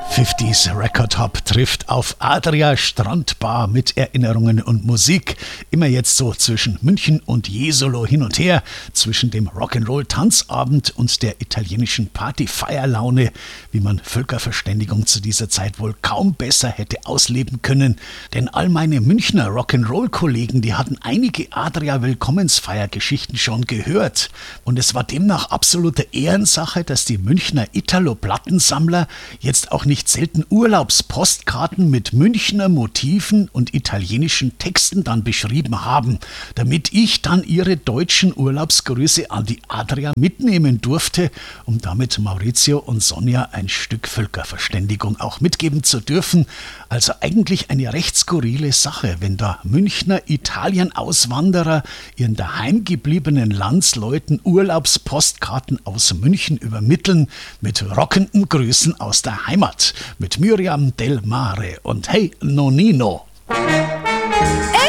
50s Record Hop trifft auf Adria Strandbar mit Erinnerungen und Musik. Immer jetzt so zwischen München und Jesolo hin und her, zwischen dem Rock'n'Roll-Tanzabend und der italienischen Party-Feierlaune, wie man Völkerverständigung zu dieser Zeit wohl kaum besser hätte ausleben können. Denn all meine Münchner Rock'n'Roll-Kollegen, die hatten einige Adria-Willkommensfeiergeschichten schon gehört. Und es war demnach absolute Ehrensache, dass die Münchner Italo-Plattensammler jetzt auch nicht selten Urlaubspostkarten mit Münchner Motiven und italienischen Texten dann beschrieben haben, damit ich dann ihre deutschen Urlaubsgrüße an die Adria mitnehmen durfte, um damit Maurizio und Sonja ein Stück Völkerverständigung auch mitgeben zu dürfen. Also eigentlich eine recht skurrile Sache, wenn da Münchner Italien-Auswanderer ihren daheim gebliebenen Landsleuten Urlaubspostkarten aus München übermitteln mit rockenden Grüßen aus der Heimat. Mit Miriam Del Mare und Hey Nonino.